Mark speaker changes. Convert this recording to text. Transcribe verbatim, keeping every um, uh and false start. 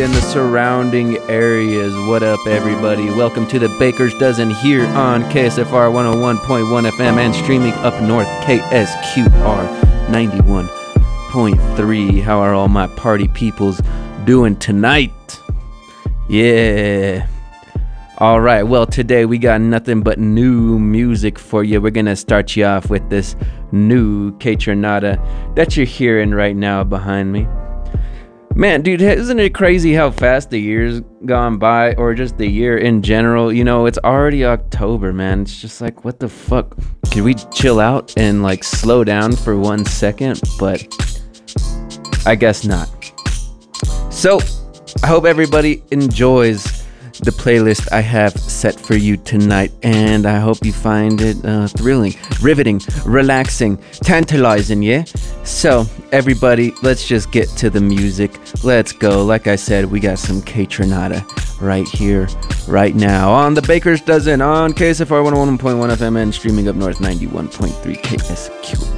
Speaker 1: and the surrounding areas. What up, everybody? Welcome to the Baker's Dozen here on K S F R one oh one point one F M and streaming up north K S Q R ninety-one point three. How are all my party peoples doing tonight? Yeah. All right, well, today we got nothing but new music for you. We're going to start you off with this new Kaytranada that you're hearing right now behind me. Man, dude, isn't it crazy how fast the year's gone by, or just the year in general? You know, it's already October, man. It's just like, what the fuck? Can we chill out and, like, slow down for one second? But I guess not. So, I hope everybody enjoys the playlist I have set for you tonight, and I hope you find it uh, thrilling, riveting, relaxing, tantalizing, yeah? So, everybody, let's just get to the music. Let's go. Like I said, we got some Kaytranada right here, right now, on the Baker's Dozen, on K S F R one oh one point one F M and streaming up north ninety-one point three K S Q.